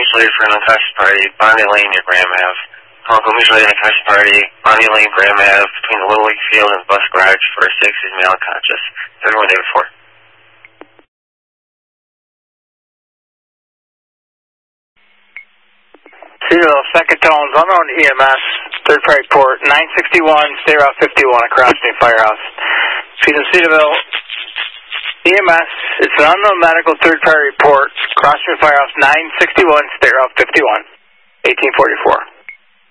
mutually for an unconscious party, Bonnie Lane near Graham Ave. Call mutually an unconscious party, Bonnie Lane, Graham Ave, between the Little League Field and the bus garage for 6 is male unconscious. Everyone day before. Zero, second tones, unknown EMS, third party port, 961, stay Route 51 across the firehouse. She's in Cedarville. EMS, it's an unknown medical third party report, cross the firehouse, 961, stay Route 51, 1844.